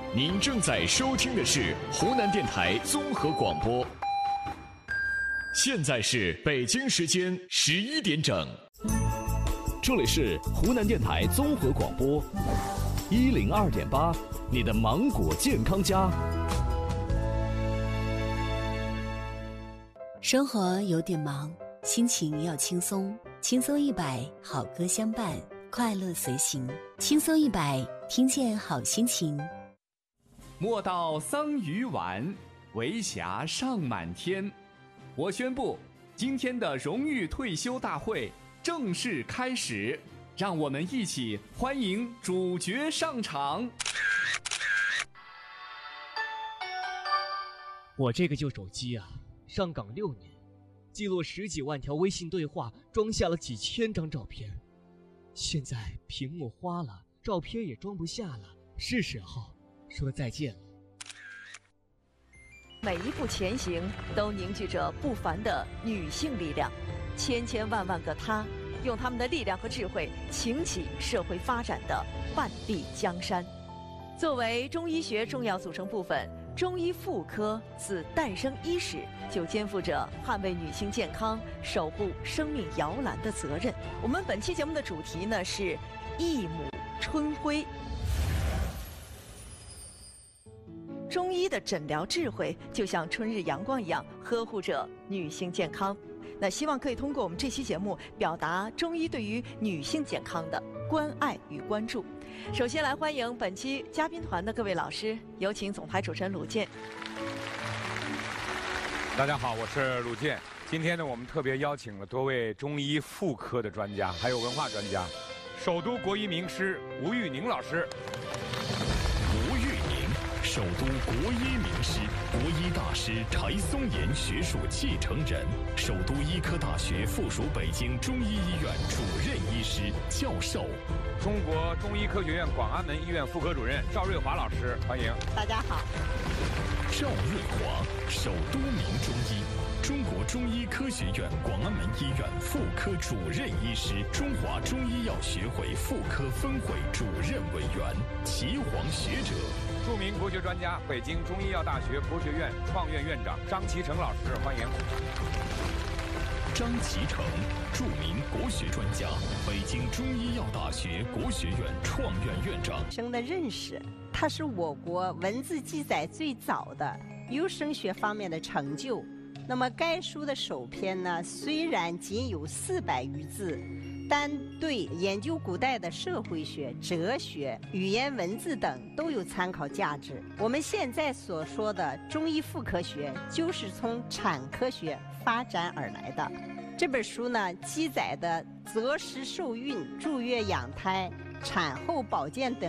您正在收听的是湖南电台综合广播。现在是北京时间11点整， 这里是湖南电台综合广播102.8，你的芒果健康家。 生活有点忙，心情要轻松，轻松100，好歌相伴，快乐随行，轻松100，听见好心情。 莫道桑榆晚，为霞尚满天。我宣布，今天的荣誉退休大会正式开始，让我们一起欢迎主角上场。 我这个旧手机啊，上岗6年，记录10几万条微信对话，装下了几千张照片。现在屏幕花了，照片也装不下了，是时候说再见了。 每一步前行都凝聚着不凡的女性力量，千千万万个她，用她们的力量和智慧，擎起社会发展的半壁江山。作为中医学重要组成部分，中医妇科自诞生伊始就肩负着捍卫女性健康、守护生命摇篮的责任。我们本期节目的主题呢是一亩春晖。中医的诊疗智慧就像春日阳光一样，呵护着女性健康。那希望可以通过我们这期节目，表达中医对于女性健康的关爱与关注。首先来欢迎本期嘉宾团的各位老师，有请总台主持人鲁健。 大家好，我是鲁健。今天呢，我们特别邀请了多位中医妇科的专家，还有文化专家，首都国医名师吴玉宁老师。 首都国医名师、国医大师柴松岩学术继承人，首都医科大学附属北京中医医院主任医师、教授， 中国中医科学院广安门医院妇科主任赵瑞华老师，欢迎。 大家好。 赵瑞华，首都名中医，中国中医科学院广安门医院妇科主任医师，中华中医药学会妇科分会主任委员，岐黄学者。 著名国学专家，北京中医药大学国学院创院院长张其成老师，欢迎。 张其成，著名国学专家，北京中医药大学国学院创院院长。 生的认识，它是我国文字记载最早的有声学方面的成就。那么该书的首篇呢，虽然仅有400余字，但对研究古代的社会学、哲学、语言文字等都有参考价值。我们现在所说的中医妇科学，就是从产科学发展而来的。这本书呢，记载的择时受孕、助月养胎、产后保健等